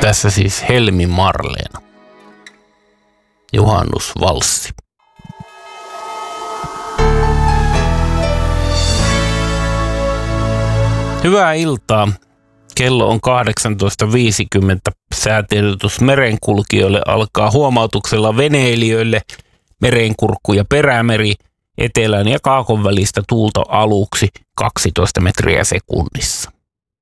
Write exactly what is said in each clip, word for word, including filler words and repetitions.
Tässä siis Helmi Marleena. Juhannusvalssi. Hyvää iltaa. Kello on kahdeksantoista viisikymmentä. Säätiedotus merenkulkijoille alkaa huomautuksella veneilijöille merenkurkku ja perämeri etelän ja kaakon välistä tuulta aluksi kaksitoista metriä sekunnissa.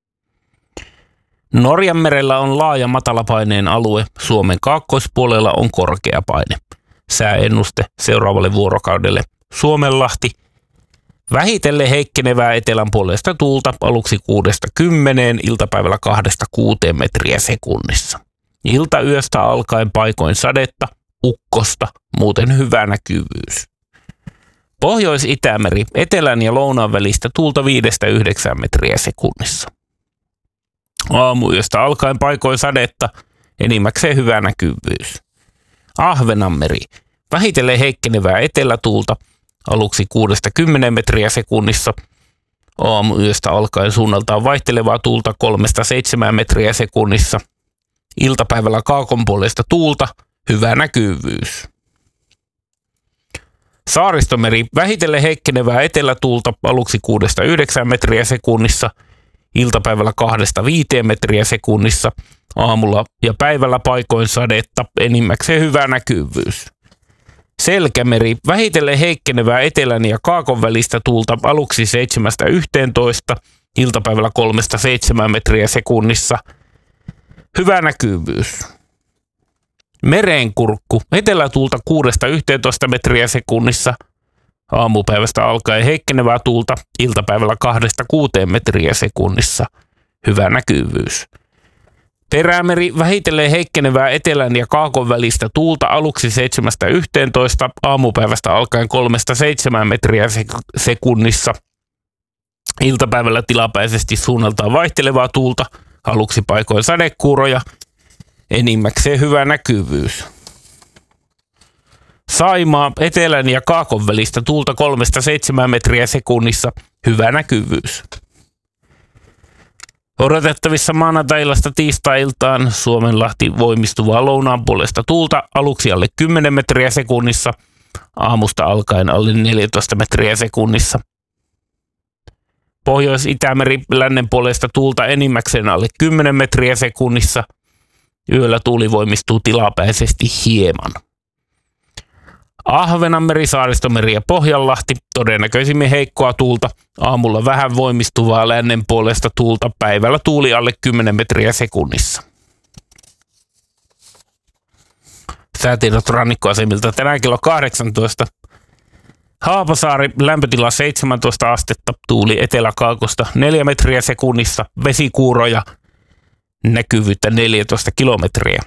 Norjanmerellä on laaja matalapaineen alue, Suomen kaakkoispuolella on korkea paine. Sääennuste seuraavalle vuorokaudelle: Suomenlahti, vähitellen heikkenevää etelän puolesta tuulta aluksi kuudesta kymmeneen, iltapäivällä kahdesta kuuteen metriä sekunnissa. Iltayöstä alkaen paikoin sadetta, ukkosta, muuten hyvä näkyvyys. Pohjois-Itämeri, etelän ja lounaan välistä tuulta viidestä yhdeksään metriä sekunnissa. Aamuyöstä alkaen paikoin sadetta, enimmäkseen hyvä näkyvyys. Ahvenanmeri, vähitellen heikkenevää etelätuulta, aluksi kuudesta kymmeneen metriä sekunnissa. Aamuyöstä alkaen suunnaltaan vaihtelevaa tuulta kolmesta seitsemään metriä sekunnissa. Iltapäivällä kaakon puolesta tuulta, hyvä näkyvyys. Saaristomeri, vähitellen heikkenevää etelätuulta, aluksi kuudesta yhdeksään metriä sekunnissa. Iltapäivällä kahdesta viiteen metriä sekunnissa. Aamulla ja päivällä paikoin sadetta, enimmäkseen hyvä näkyvyys. Selkämeri, vähitellen heikkenevää etelän ja kaakon välistä tuulta, aluksi seitsemästä yhteentoista, iltapäivällä kolmesta seitsemään metriä sekunnissa. Hyvä näkyvyys. Merenkurkku, etelätuulta kuudesta yhteentoista metriä sekunnissa. Aamupäivästä alkaen heikkenevää tuulta, iltapäivällä kahdesta kuuteen metriä sekunnissa. Hyvä näkyvyys. Perämeri, vähitellen heikkenevää etelän ja kaakon välistä tuulta, aluksi seitsemästä yhteentoista, aamupäivästä alkaen kolmesta seitsemään metriä sekunnissa. Iltapäivällä tilapäisesti suunnaltaan vaihtelevaa tuulta, aluksi paikoin sadekuuroja, enimmäkseen hyvä näkyvyys. Saimaa, etelän ja kaakon välistä tuulta kolmesta seitsemään metriä sekunnissa, hyvä näkyvyys. Odotettavissa maanantai-illasta tiistai-iltaan Suomenlahti voimistuvaa lounaan puolesta tuulta, aluksi alle kymmenen metriä sekunnissa, aamusta alkaen alle neljätoista metriä sekunnissa. Pohjois-Itämeri, lännen puolesta tuulta enimmäkseen alle kymmenen metriä sekunnissa, yöllä tuuli voimistuu tilapäisesti hieman. Ahvenanmeri, Saaristomeri ja Pohjanlahti, todennäköisimmin heikkoa tuulta, aamulla vähän voimistuvaa lännen puolesta tuulta, päivällä tuuli alle kymmenen metriä sekunnissa. Säätiedot rannikkoasemilta tänään kello kahdeksantoista. Haapasaari, lämpötila seitsemäntoista astetta, tuuli eteläkaakosta neljä metriä sekunnissa, vesikuuroja, näkyvyyttä neljätoista kilometriä.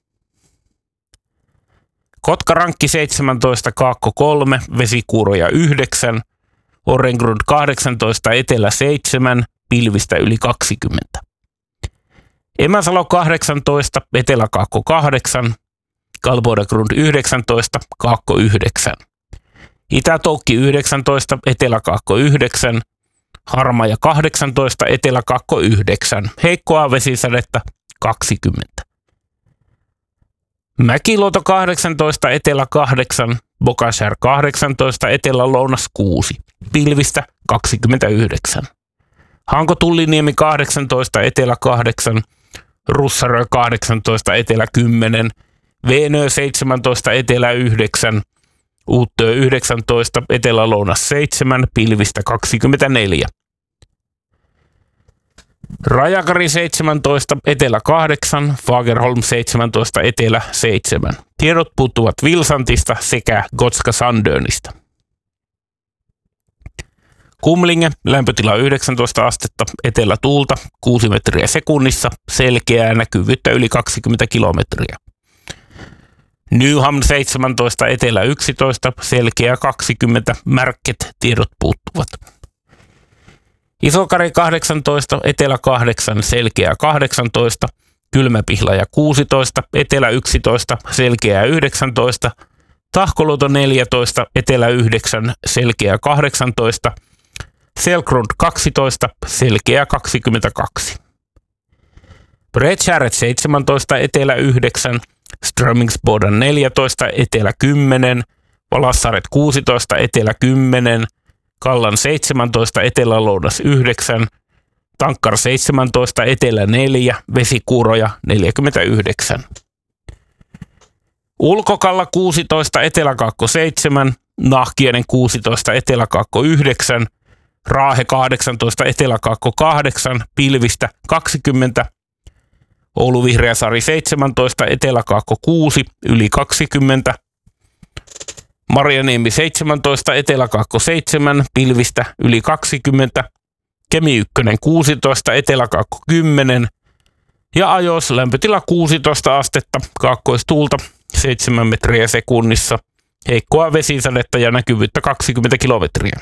Kotkarankki seitsemäntoista, Kaakko kolme, vesikuuroja yhdeksän, Orrengrund kahdeksantoista, etelä seitsemän, pilvistä yli kaksikymmentä. Emäsalo kahdeksantoista, eteläkaakko kahdeksan, Kalbodagrund yhdeksäntoista, Kaakko yhdeksän. Itätoukki yhdeksäntoista, eteläkaakko yhdeksän, Harmaja kahdeksantoista, eteläkaakko yhdeksän, heikkoa vesisadetta kaksikymmentä. Mäkiluoto kahdeksantoista, etelä kahdeksan, Bokashär kahdeksantoista, etelä-lounas kuusi, pilvistä kaksikymmentäyhdeksän. Hanko-Tulliniemi kahdeksantoista, etelä kahdeksan, Russarö kahdeksantoista, etelä kymmenen, Veenö seitsemäntoista, etelä yhdeksän, Uuttöö yhdeksäntoista, etelä-lounas seitsemän, pilvistä kaksikymmentäneljä. Rajakari seitsemäntoista, etelä kahdeksan, Fagerholm seitsemäntoista, etelä seitsemän. Tiedot puuttuvat Vilsantista sekä Gotska Sandönistä. Kumlinge, lämpötila yhdeksäntoista astetta, etelätuulta kuusi metriä sekunnissa, selkeää näkyvyyttä yli kaksikymmentä kilometriä. Nyhamn seitsemäntoista, etelä yksitoista, selkeää kaksikymmentä, märket, tiedot puuttuvat. Isokari kahdeksantoista, etelä kahdeksan, selkeää kahdeksantoista, Kylmäpihlaja kuusitoista, etelä yksitoista, selkeää yhdeksäntoista, Tahkoluoto neljätoista, etelä yhdeksän, selkeää kahdeksantoista, Selkrund kaksitoista, selkeää kaksikymmentäkaksi. Bredskäret seitsemäntoista, etelä yhdeksän, Strömingsboden neljätoista, etelä kymmenen, Valassaaret kuusitoista, etelä kymmenen, Kallan seitsemäntoista, etelä-lounas yhdeksän, Tankkar seitsemäntoista, etelä neljä, Vesikuuroja neljäkymmentäyhdeksän. Ulkokalla kuusitoista, eteläkaakko seitsemän, Nahkienen kuusitoista, eteläkaakko yhdeksän, Raahe kahdeksantoista, eteläkaakko kahdeksan, Pilvistä kaksikymmentä, Oulu Vihreäsaari seitsemäntoista, eteläkaakko kuusi, yli kaksikymmentä, Marjaniemi seitsemäntoista, eteläkaakko seitsemän, Pilvistä yli kaksikymmentä, Kemi ykkönen kuusitoista, eteläkaakko kymmenen ja Ajos lämpötila kuusitoista astetta, kaakkoistuulta seitsemän metriä sekunnissa, heikkoa vesisadetta ja näkyvyyttä kaksikymmentä kilometriä.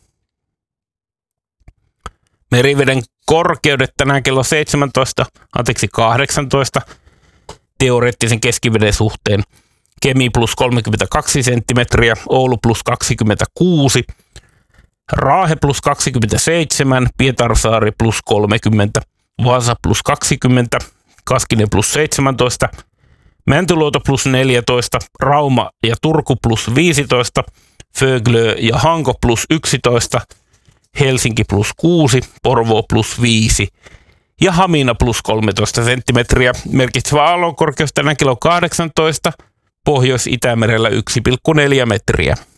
Meriveden korkeudet tänään kello seitsemäntoista, anteeksi kahdeksantoista, teoreettisen keskiveden suhteen. Kemi plus kolmekymmentäkaksi senttimetriä, Oulu plus kaksikymmentäkuusi, Raahe plus kaksikymmentäseitsemän, Pietarsaari plus kolmekymmentä, Vaasa plus kaksikymmentä, Kaskinen plus seitsemäntoista, Mäntyluoto plus neljätoista, Rauma ja Turku plus viisitoista, Föglö ja Hanko plus yksitoista, Helsinki plus kuusi, Porvoo plus viisi ja Hamina plus kolmetoista senttimetriä. Merkitsevä aallonkorkeus tänään kello kahdeksantoista, Pohjois-Itämerellä yksi pilkku neljä metriä.